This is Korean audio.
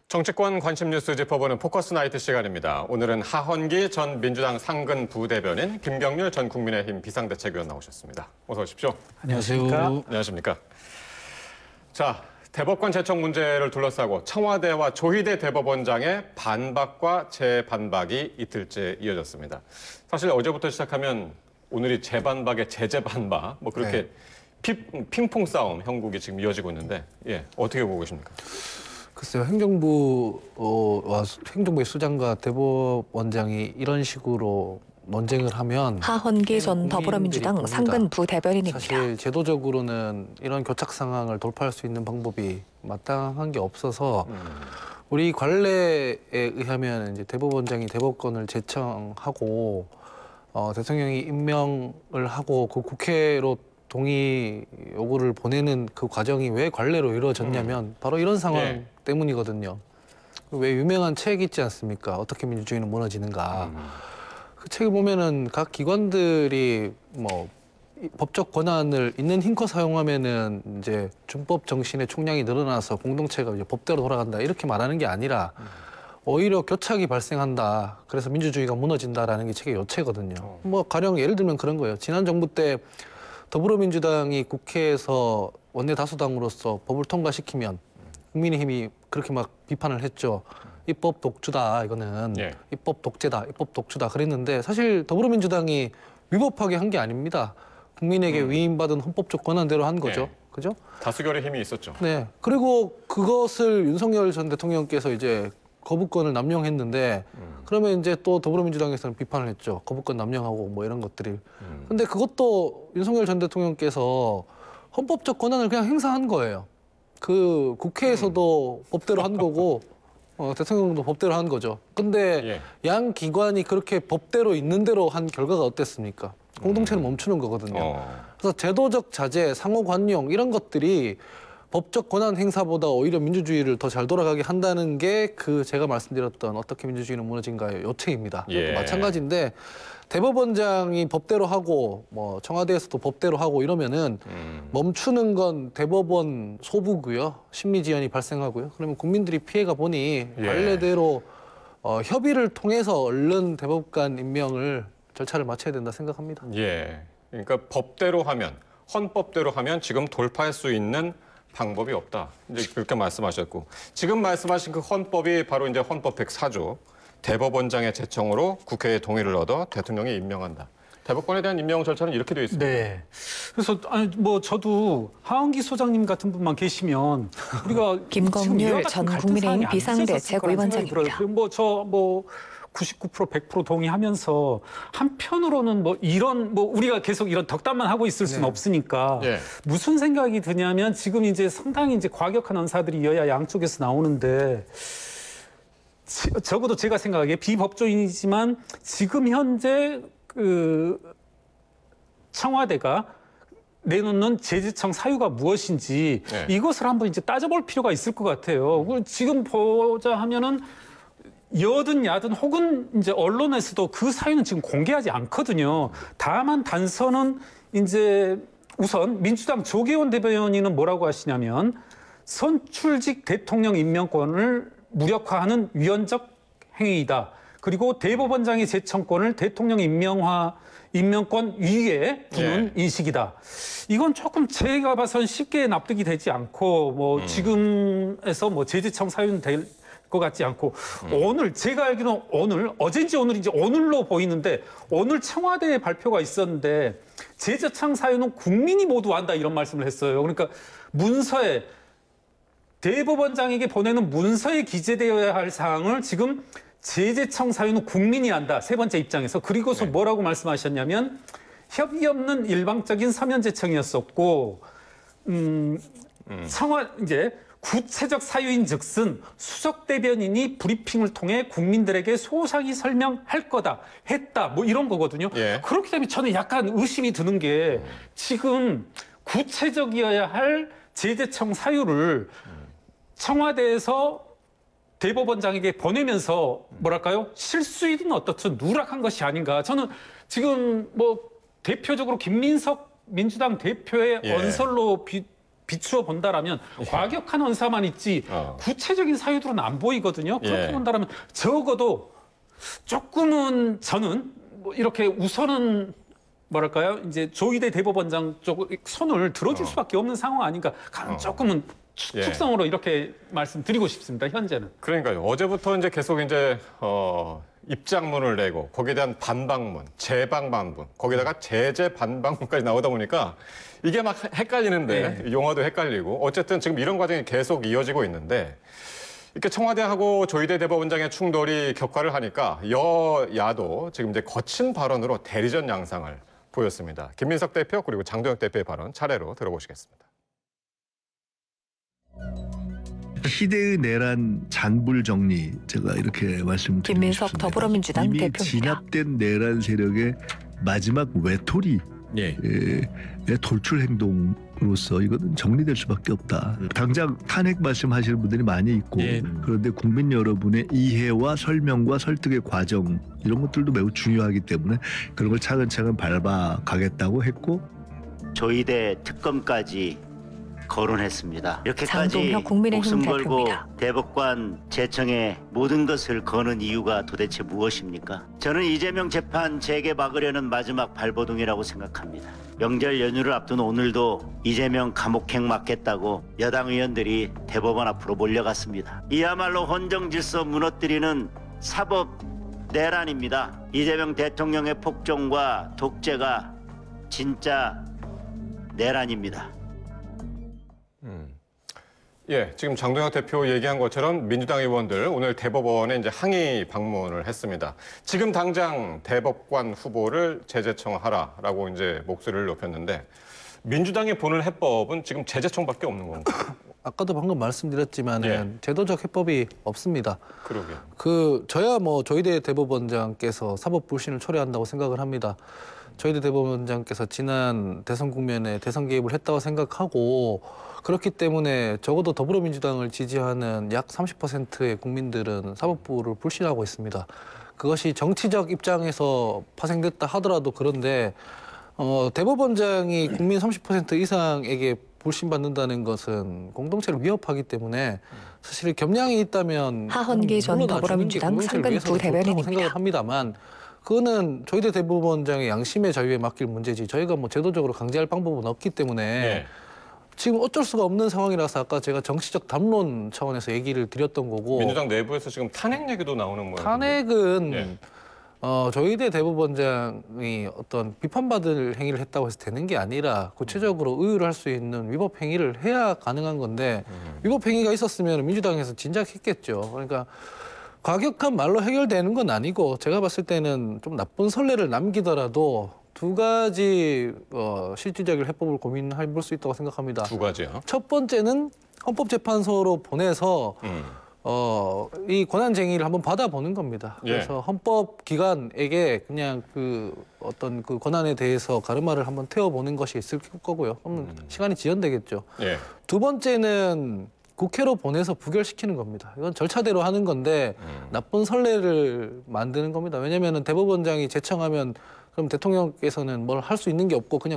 정치권 관심 뉴스 짚어보는 포커스 나이트 시간입니다. 오늘은 하헌기 전 민주당 상근 부대변인, 김경률 전 국민의힘 비상대책위원 나오셨습니다. 어서 오십시오. 안녕하십니까. 안녕하십니까. 자, 대법관 제청 문제를 둘러싸고 청와대와 조희대 대법원장의 반박과 재반박이 이틀째 이어졌습니다. 사실 어제부터 시작하면 오늘이 재반박의 재재반박, 뭐 그렇게 핑퐁 싸움 형국이 지금 이어지고 있는데, 어떻게 보고 계십니까? 글쎄요, 행정부의 수장과 대법원장이 이런 식으로 논쟁을 하면 하헌기 전 더불어민주당 상근 부대변인입니다. 사실 제도적으로는 이런 교착 상황을 돌파할 수 있는 방법이 마땅한 게 없어서 우리 관례에 의하면 이제 대법원장이 대법관을 제청하고 대통령이 임명을 하고 그 국회로 동의 요구를 보내는 그 과정이 왜 관례로 이루어졌냐면 바로 이런 상황 때문이거든요. 왜 유명한 책 있지 않습니까? 어떻게 민주주의는 무너지는가. 그 책을 보면은 각 기관들이 뭐 법적 권한을 있는 힘껏 사용하면은 이제 준법 정신의 총량이 늘어나서 공동체가 이제 법대로 돌아간다 이렇게 말하는 게 아니라 오히려 교착이 발생한다. 그래서 민주주의가 무너진다라는 게 책의 요체거든요. 뭐 가령 예를 들면 그런 거예요. 지난 정부 때 더불어민주당이 국회에서 원내 다수당으로서 법을 통과시키면 국민의힘이 그렇게 막 비판을 했죠. 입법 독주다, 이거는. 입법 독재다, 입법 독주다 그랬는데 사실 더불어민주당이 위법하게 한 게 아닙니다. 국민에게 위임받은 헌법적 권한대로 한 거죠. 그죠? 다수결의 힘이 있었죠. 네. 그리고 그것을 윤석열 전 대통령께서 이제 거부권을 남용했는데 그러면 이제 또 더불어민주당에서는 비판을 했죠. 거부권 남용하고 뭐 이런 것들이. 근데 그것도 윤석열 전 대통령께서 헌법적 권한을 그냥 행사한 거예요. 그 국회에서도 법대로 한 거고 대통령도 법대로 한 거죠. 근데 양 기관이 그렇게 법대로 있는 대로 한 결과가 어땠습니까? 공동체는 멈추는 거거든요. 그래서 제도적 자제, 상호 관용 이런 것들이 법적 권한 행사보다 오히려 민주주의를 더 잘 돌아가게 한다는 게 그 제가 말씀드렸던 어떻게 민주주의는 무너진가의 요체입니다. 마찬가지인데 대법원장이 법대로 하고 뭐 청와대에서도 법대로 하고 이러면은 멈추는 건 대법원 소부고요. 심리지연이 발생하고요. 그러면 국민들이 피해가 보니 관례대로 협의를 통해서 얼른 대법관 임명을 절차를 마쳐야 된다 생각합니다. 그러니까 법대로 하면, 헌법대로 하면 지금 돌파할 수 있는 방법이 없다. 이제 그렇게 말씀하셨고, 지금 말씀하신 그 헌법이 바로 이제 헌법 104조 대법원장의 제청으로 국회의 동의를 얻어 대통령이 임명한다. 대법관에 대한 임명 절차는 이렇게 되어 있습니다. 네. 그래서 뭐 저도 하헌기 소장님 같은 분만 계시면 우리가 김경률 전 국민의힘 비상대책위원장입니다. 99% 100% 동의하면서 한편으로는 뭐 이런 뭐 우리가 계속 이런 덕담만 하고 있을 수는 없으니까 무슨 생각이 드냐면 지금 이제 상당히 이제 과격한 언사들이 여야 양쪽에서 나오는데 적어도 제가 생각하기에 비법조인이지만 지금 현재 그 청와대가 내놓는 제지청 사유가 무엇인지 이것을 한번 이제 따져볼 필요가 있을 것 같아요. 지금 보자 하면은 여든 야든 혹은 이제 언론에서도 그 사유는 지금 공개하지 않거든요. 다만 단서는 이제 우선 민주당 조계원 대변인은 뭐라고 하시냐면 선출직 대통령 임명권을 무력화하는 위헌적 행위이다. 그리고 대법원장의 제청권을 대통령 임명권 위에 두는 인식이다. 이건 조금 제가 봐서는 쉽게 납득이 되지 않고 뭐 지금에서 뭐 제지청 사유는 될 것 같지 않고 오늘 제가 알기로는 어젠지 오늘인지 오늘로 보이는데 오늘 청와대에 발표가 있었는데 제지청 사유는 국민이 모두 안다 이런 말씀을 했어요. 그러니까 문서에 대법원장에게 보내는 문서에 기재되어야 할 사항을 지금 제지청 사유는 국민이 안다. 세 번째 입장에서. 그리고서 뭐라고 말씀하셨냐면 협의 없는 일방적인 서면 제청이었었고 이제 구체적 사유인즉슨 수석 대변인이 브리핑을 통해 국민들에게 소상히 설명할 거다 했다 뭐 이런 거거든요. 그렇기 때문에 저는 약간 의심이 드는 게 지금 구체적이어야 할 제재청 사유를 청와대에서 대법원장에게 보내면서 뭐랄까요 실수이든 어떻든 누락한 것이 아닌가. 저는 지금 뭐 대표적으로 김민석 민주당 대표의 언설로 비추어 본다라면 과격한 언사만 있지 구체적인 사유들은 안 보이거든요. 그렇게 본다라면 적어도 조금은 저는 뭐 이렇게 우선은 뭐랄까요? 이제 조희대 대법원장 쪽 손을 들어줄 수밖에 없는 상황 아닌가? 조금은 축성으로 이렇게 말씀드리고 싶습니다. 현재는. 그러니까요. 어제부터 이제 계속 이제 입장문을 내고 거기에 대한 반박문, 재방반문, 거기다가 제재 반박문까지 나오다 보니까 이게 막 헷갈리는데 용어도 헷갈리고 어쨌든 지금 이런 과정이 계속 이어지고 있는데 이렇게 청와대하고 조희대 대법원장의 충돌이 격화를 하니까 여야도 지금 이제 거친 발언으로 대리전 양상을 보였습니다. 김민석 대표 그리고 장동혁 대표의 발언 차례로 들어보시겠습니다. 시대의 내란 잔불 정리 제가 이렇게 말씀드리고 김민석 싶습니다. 더불어민주당 이미 대표입니다. 진압된 내란 세력의 마지막 외톨이 돌출 행동으로서 이거는 정리될 수밖에 없다. 당장 탄핵 말씀하시는 분들이 많이 있고 그런데 국민 여러분의 이해와 설명과 설득의 과정 이런 것들도 매우 중요하기 때문에 그런 걸 차근차근 밟아가겠다고 했고 조희대 특검까지 거론했습니다. 이렇게까지 장동혁 국민의힘 목숨 걸고 대표입니다. 대법관 제청에 모든 것을 거는 이유가 도대체 무엇입니까? 저는 이재명 재판 재개막으려는 마지막 발버둥이라고 생각합니다. 명절 연휴를 앞둔 오늘도 이재명 감옥행 맞겠다고 여당 의원들이 대법원 앞으로 몰려갔습니다. 이야말로 헌정 질서 무너뜨리는 사법 내란입니다. 이재명 대통령의 폭정과 독재가 진짜 내란입니다. 예, 지금 장동혁 대표 얘기한 것처럼 민주당 의원들 오늘 대법원에 이제 항의 방문을 했습니다. 지금 당장 대법관 후보를 제재청하라라고 이제 목소리를 높였는데 민주당이 보는 해법은 지금 제재청밖에 없는 건가요? 아까도 방금 말씀드렸지만 제도적 해법이 없습니다. 그러게요. 저야 뭐 조희대 대법원장께서 사법 불신을 초래한다고 생각을 합니다. 조희대 대법원장께서 지난 대선 국면에 대선 개입을 했다고 생각하고 그렇기 때문에 적어도 더불어민주당을 지지하는 약 30%의 국민들은 사법부를 불신하고 있습니다. 그것이 정치적 입장에서 파생됐다 하더라도 그런데 대법원장이 국민 30% 이상에게 불신받는다는 것은 공동체를 위협하기 때문에 사실 겸양이 있다면 하헌기 전 물러나 주는 게 더불어민주당 공동체를 상근 위해서도 좋다고 부대변인입니다. 생각을 합니다만 그거는 조희대 대법원장의 양심의 자유에 맡길 문제지 저희가 뭐 제도적으로 강제할 방법은 없기 때문에 지금 어쩔 수가 없는 상황이라서 아까 제가 정치적 담론 차원에서 얘기를 드렸던 거고 민주당 내부에서 지금 탄핵 얘기도 나오는 모양인데. 탄핵은 조희대 대법원장이 어떤 비판받을 행위를 했다고 해서 되는 게 아니라 구체적으로 의율을 할 수 있는 위법 행위를 해야 가능한 건데 위법 행위가 있었으면 민주당에서 진작했겠죠. 그러니까 과격한 말로 해결되는 건 아니고 제가 봤을 때는 좀 나쁜 선례를 남기더라도 두 가지 실질적인 해법을 고민해볼 수 있다고 생각합니다. 두 가지요. 첫 번째는 헌법재판소로 보내서 이 권한쟁의를 한번 받아보는 겁니다. 그래서 헌법기관에게 그냥 어떤 그 권한에 대해서 가르마를 한번 태워보는 것이 있을 거고요. 그러면 시간이 지연되겠죠. 두 번째는 국회로 보내서 부결시키는 겁니다. 이건 절차대로 하는 건데 나쁜 선례를 만드는 겁니다. 왜냐하면 대법원장이 제청하면 그럼 대통령께서는 뭘 할 수 있는 게 없고 그냥